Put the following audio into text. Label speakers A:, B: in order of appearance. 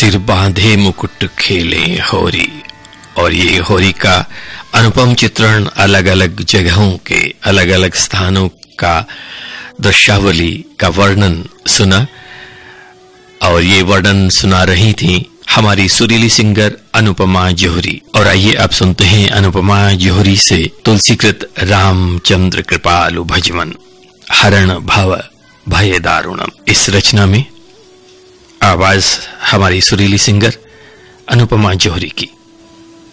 A: सिर बांधे मुकुट खेले होरी। और ये होरी का अनुपम चित्रण अलग अलग जगहों के अलग अलग स्थानों का दृश्यावली का वर्णन सुना, और ये वर्णन सुना रही थी हमारी सुरीली सिंगर अनुपमा जौहरी। और आइए अब सुनते हैं अनुपमा जौहरी से तुलसीकृत रामचंद्र कृपालु भजमन हरण भव भय दारुणम। इस रचना में आवाज हमारी सुरीली सिंगर अनुपमा जौहरी की।